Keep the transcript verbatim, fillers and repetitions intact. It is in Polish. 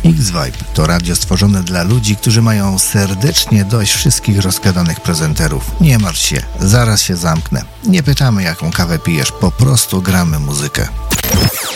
X-Vibe to radio stworzone dla ludzi, którzy mają serdecznie dość wszystkich rozgadanych prezenterów. Nie martw się, zaraz się zamknę. Nie pytamy, jaką kawę pijesz, po prostu gramy muzykę.